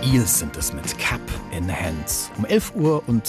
Eels sind es mit Cap in Hand. Um 11 Uhr und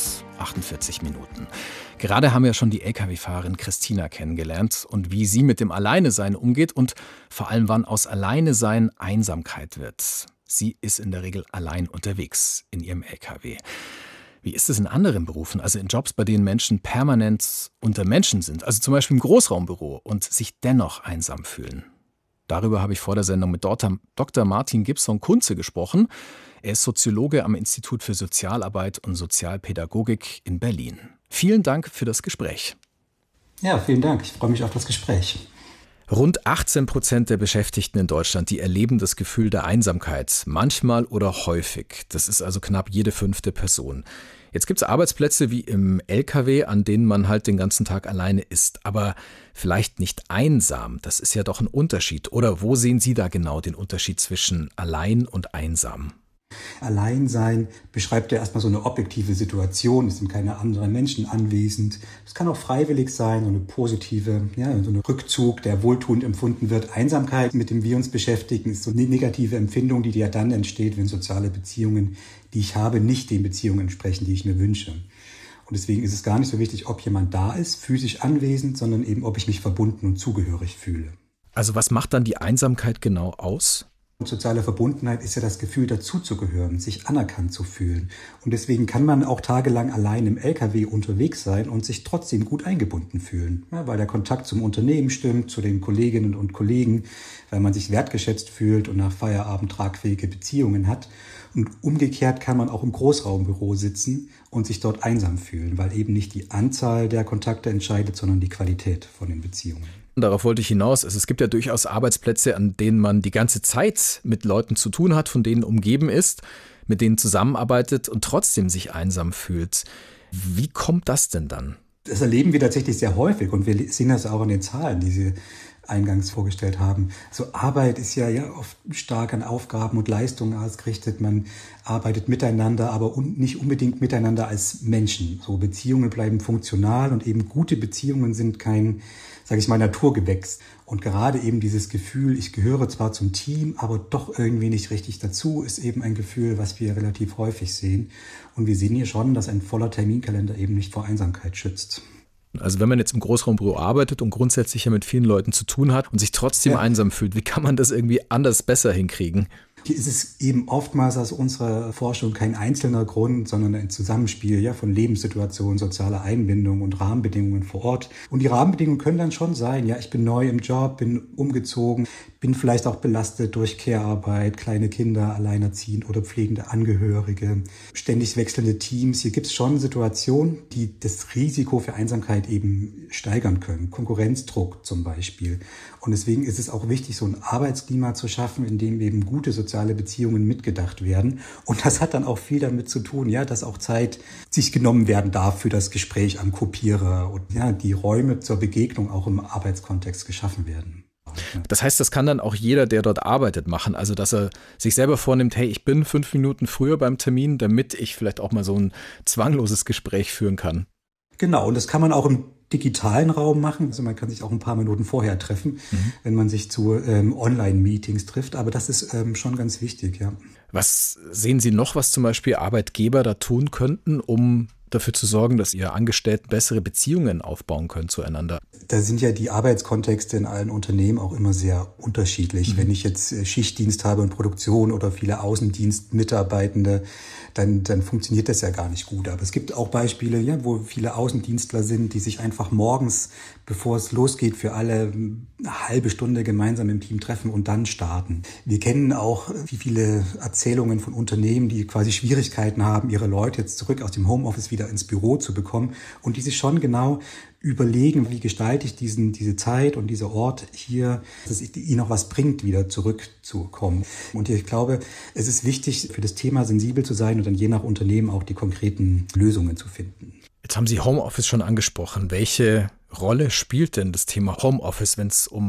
48 Minuten. Gerade haben wir schon die Lkw-Fahrerin Christina kennengelernt und wie sie mit dem Alleinesein umgeht und vor allem, wann aus Alleinesein Einsamkeit wird. Sie ist in der Regel allein unterwegs in ihrem Lkw. Wie ist es in anderen Berufen, also in Jobs, bei denen Menschen permanent unter Menschen sind, also zum Beispiel im Großraumbüro und sich dennoch einsam fühlen? Darüber habe ich vor der Sendung mit Dr. Martin Gibson-Kunze gesprochen. Er ist Soziologe am Institut für Sozialarbeit und Sozialpädagogik in Berlin. Vielen Dank für das Gespräch. Ja, vielen Dank. Ich freue mich auf das Gespräch. Rund 18% der Beschäftigten in Deutschland, die erleben das Gefühl der Einsamkeit, manchmal oder häufig. Das ist also knapp jede 5. Person. Jetzt gibt es Arbeitsplätze wie im LKW, an denen man halt den ganzen Tag alleine ist, aber vielleicht nicht einsam. Das ist ja doch ein Unterschied. Oder wo sehen Sie da genau den Unterschied zwischen allein und einsam? Alleinsein beschreibt ja erstmal so eine objektive Situation, es sind keine anderen Menschen anwesend. Es kann auch freiwillig sein, so eine positive, so ein Rückzug, der wohltuend empfunden wird. Einsamkeit, mit dem wir uns beschäftigen, ist so eine negative Empfindung, die ja dann entsteht, wenn soziale Beziehungen, die ich habe, nicht den Beziehungen entsprechen, die ich mir wünsche. Und deswegen ist es gar nicht so wichtig, ob jemand da ist, physisch anwesend, sondern eben, ob ich mich verbunden und zugehörig fühle. Also was macht dann die Einsamkeit genau aus? Und soziale Verbundenheit ist ja das Gefühl, dazuzugehören, sich anerkannt zu fühlen. Und deswegen kann man auch tagelang allein im LKW unterwegs sein und sich trotzdem gut eingebunden fühlen. Ja, weil der Kontakt zum Unternehmen stimmt, zu den Kolleginnen und Kollegen, weil man sich wertgeschätzt fühlt und nach Feierabend tragfähige Beziehungen hat. Und umgekehrt kann man auch im Großraumbüro sitzen und sich dort einsam fühlen, weil eben nicht die Anzahl der Kontakte entscheidet, sondern die Qualität von den Beziehungen. Darauf wollte ich hinaus. Es gibt ja durchaus Arbeitsplätze, an denen man die ganze Zeit mit Leuten zu tun hat, von denen umgeben ist, mit denen zusammenarbeitet und trotzdem sich einsam fühlt. Wie kommt das denn dann? Das erleben wir tatsächlich sehr häufig und wir sehen das auch in den Zahlen, die Sie eingangs vorgestellt haben. So Arbeit ist ja oft stark an Aufgaben und Leistungen ausgerichtet. Man arbeitet miteinander, aber nicht unbedingt miteinander als Menschen. So Beziehungen bleiben funktional und eben gute Beziehungen sind kein, sage ich mal, Naturgewächs. Und gerade eben dieses Gefühl, ich gehöre zwar zum Team, aber doch irgendwie nicht richtig dazu, ist eben ein Gefühl, was wir relativ häufig sehen. Und wir sehen hier schon, dass ein voller Terminkalender eben nicht vor Einsamkeit schützt. Also wenn man jetzt im Großraumbüro arbeitet und grundsätzlich ja mit vielen Leuten zu tun hat und sich trotzdem einsam fühlt, wie kann man das irgendwie anders besser hinkriegen? Hier ist es eben oftmals aus unserer Forschung kein einzelner Grund, sondern ein Zusammenspiel von Lebenssituationen, sozialer Einbindung und Rahmenbedingungen vor Ort. Und die Rahmenbedingungen können dann schon sein, ich bin neu im Job, bin umgezogen, bin vielleicht auch belastet durch Care-Arbeit, kleine Kinder, alleinerziehend oder pflegende Angehörige, ständig wechselnde Teams. Hier gibt es schon Situationen, die das Risiko für Einsamkeit eben steigern können. Konkurrenzdruck zum Beispiel. Und deswegen ist es auch wichtig, so ein Arbeitsklima zu schaffen, in dem eben gute soziale Beziehungen mitgedacht werden. Und das hat dann auch viel damit zu tun, dass auch Zeit sich genommen werden darf für das Gespräch am Kopierer und die Räume zur Begegnung auch im Arbeitskontext geschaffen werden. Das heißt, das kann dann auch jeder, der dort arbeitet, machen. Also, dass er sich selber vornimmt, hey, ich bin 5 Minuten früher beim Termin, damit ich vielleicht auch mal so ein zwangloses Gespräch führen kann. Genau, und das kann man auch im digitalen Raum machen. Also man kann sich auch ein paar Minuten vorher treffen, wenn man sich zu Online-Meetings trifft. Aber das ist schon ganz wichtig, Was sehen Sie noch, was zum Beispiel Arbeitgeber da tun könnten, um dafür zu sorgen, dass ihre Angestellten bessere Beziehungen aufbauen können zueinander? Da sind ja die Arbeitskontexte in allen Unternehmen auch immer sehr unterschiedlich. Wenn ich jetzt Schichtdienst habe in Produktion oder viele Außendienstmitarbeitende, dann funktioniert das ja gar nicht gut. Aber es gibt auch Beispiele, wo viele Außendienstler sind, die sich einfach morgens, bevor es losgeht, für alle eine halbe Stunde gemeinsam im Team treffen und dann starten. Wir kennen auch viele Erzählungen von Unternehmen, die quasi Schwierigkeiten haben, ihre Leute jetzt zurück aus dem Homeoffice wieder ins Büro zu bekommen und die sich schon genau überlegen, wie gestalte ich diese Zeit und dieser Ort hier, dass es ihnen noch was bringt, wieder zurückzukommen. Und ich glaube, es ist wichtig, für das Thema sensibel zu sein und dann je nach Unternehmen auch die konkreten Lösungen zu finden. Jetzt haben Sie Homeoffice schon angesprochen. Welche Rolle spielt denn das Thema Homeoffice, wenn es um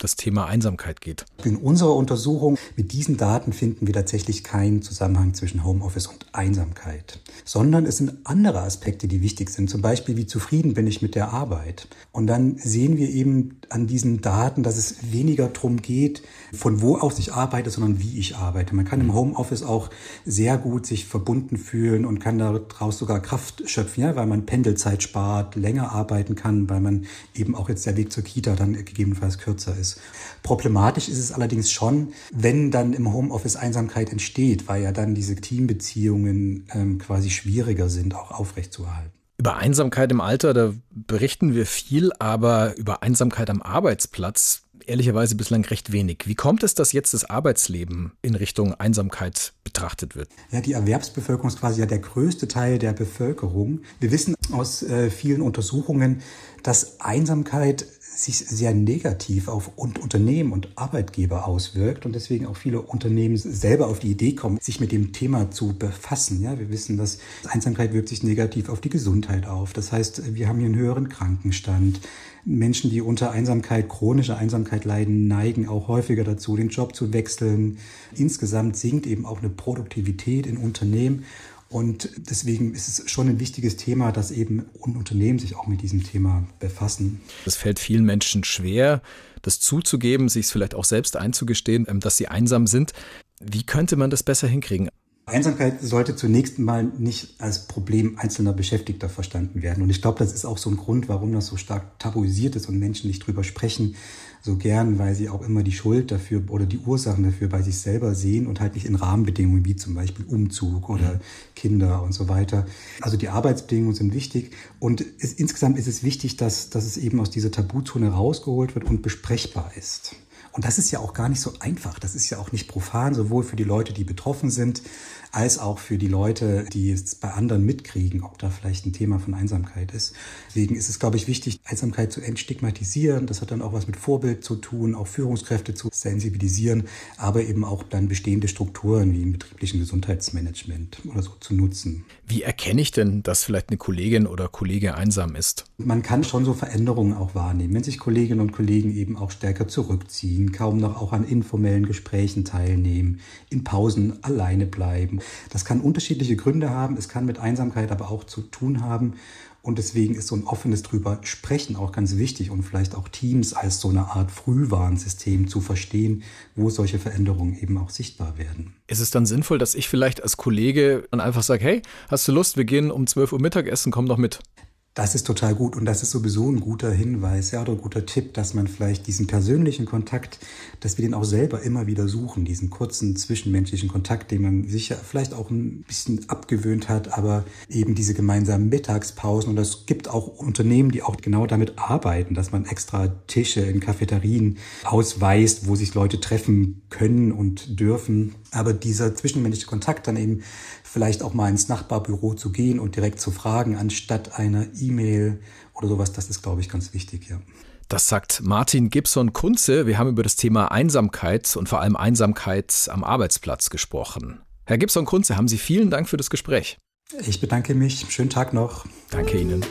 das Thema Einsamkeit geht. In unserer Untersuchung mit diesen Daten finden wir tatsächlich keinen Zusammenhang zwischen Homeoffice und Einsamkeit, sondern es sind andere Aspekte, die wichtig sind. Zum Beispiel, wie zufrieden bin ich mit der Arbeit? Und dann sehen wir eben an diesen Daten, dass es weniger darum geht, von wo aus ich arbeite, sondern wie ich arbeite. Man kann im Homeoffice auch sehr gut sich verbunden fühlen und kann daraus sogar Kraft schöpfen, ja, weil man Pendelzeit spart, länger arbeiten kann, weil man eben auch jetzt der Weg zur Kita dann gegebenenfalls kürzer ist. Problematisch ist es allerdings schon, wenn dann im Homeoffice Einsamkeit entsteht, weil ja dann diese Teambeziehungen quasi schwieriger sind, auch aufrechtzuerhalten. Über Einsamkeit im Alter, da berichten wir viel, aber über Einsamkeit am Arbeitsplatz ehrlicherweise bislang recht wenig. Wie kommt es, dass jetzt das Arbeitsleben in Richtung Einsamkeit betrachtet wird? Ja, die Erwerbsbevölkerung ist quasi ja der größte Teil der Bevölkerung. Wir wissen aus vielen Untersuchungen, dass Einsamkeit sich sehr negativ auf Unternehmen und Arbeitgeber auswirkt und deswegen auch viele Unternehmen selber auf die Idee kommen, sich mit dem Thema zu befassen. Ja, wir wissen, dass Einsamkeit wirkt sich negativ auf die Gesundheit auf. Das heißt, wir haben hier einen höheren Krankenstand. Menschen, die unter Einsamkeit, chronischer Einsamkeit leiden, neigen auch häufiger dazu, den Job zu wechseln. Insgesamt sinkt eben auch eine Produktivität in Unternehmen. Und deswegen ist es schon ein wichtiges Thema, dass eben Unternehmen sich auch mit diesem Thema befassen. Es fällt vielen Menschen schwer, das zuzugeben, sich es vielleicht auch selbst einzugestehen, dass sie einsam sind. Wie könnte man das besser hinkriegen? Einsamkeit sollte zunächst mal nicht als Problem einzelner Beschäftigter verstanden werden. Und ich glaube, das ist auch so ein Grund, warum das so stark tabuisiert ist und Menschen nicht drüber sprechen so gern, weil sie auch immer die Schuld dafür oder die Ursachen dafür bei sich selber sehen und halt nicht in Rahmenbedingungen wie zum Beispiel Umzug oder Kinder und so weiter. Also die Arbeitsbedingungen sind wichtig und insgesamt ist es wichtig, dass es eben aus dieser Tabuzone rausgeholt wird und besprechbar ist. Und das ist ja auch gar nicht so einfach. Das ist ja auch nicht profan, sowohl für die Leute, die betroffen sind, als auch für die Leute, die es bei anderen mitkriegen, ob da vielleicht ein Thema von Einsamkeit ist. Deswegen ist es, glaube ich, wichtig, Einsamkeit zu entstigmatisieren. Das hat dann auch was mit Vorbild zu tun, auch Führungskräfte zu sensibilisieren, aber eben auch dann bestehende Strukturen wie im betrieblichen Gesundheitsmanagement oder so zu nutzen. Wie erkenne ich denn, dass vielleicht eine Kollegin oder Kollege einsam ist? Man kann schon so Veränderungen auch wahrnehmen, wenn sich Kolleginnen und Kollegen eben auch stärker zurückziehen, kaum noch auch an informellen Gesprächen teilnehmen, in Pausen alleine bleiben. Das kann unterschiedliche Gründe haben, es kann mit Einsamkeit aber auch zu tun haben und deswegen ist so ein offenes drüber sprechen auch ganz wichtig und vielleicht auch Teams als so eine Art Frühwarnsystem zu verstehen, wo solche Veränderungen eben auch sichtbar werden. Ist es dann sinnvoll, dass ich vielleicht als Kollege dann einfach sage, hey, hast du Lust, wir gehen um 12 Uhr Mittagessen, komm doch mit? Das ist total gut und das ist sowieso ein guter Hinweis, ja, oder ein guter Tipp, dass man vielleicht diesen persönlichen Kontakt, dass wir den auch selber immer wieder suchen, diesen kurzen zwischenmenschlichen Kontakt, den man sich ja vielleicht auch ein bisschen abgewöhnt hat, aber eben diese gemeinsamen Mittagspausen und es gibt auch Unternehmen, die auch genau damit arbeiten, dass man extra Tische in Cafeterien ausweist, wo sich Leute treffen können und dürfen, aber dieser zwischenmenschliche Kontakt dann eben vielleicht auch mal ins Nachbarbüro zu gehen und direkt zu fragen, anstatt einer E-Mail oder sowas, das ist, glaube ich, ganz wichtig, ja. Das sagt Martin Gibson-Kunze. Wir haben über das Thema Einsamkeit und vor allem Einsamkeit am Arbeitsplatz gesprochen. Herr Gibson-Kunze, haben Sie vielen Dank für das Gespräch. Ich bedanke mich. Schönen Tag noch. Danke Ihnen.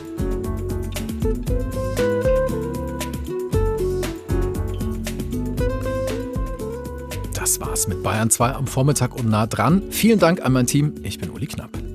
Das war's mit Bayern 2 am Vormittag und nah dran. Vielen Dank an mein Team. Ich bin Uli Knapp.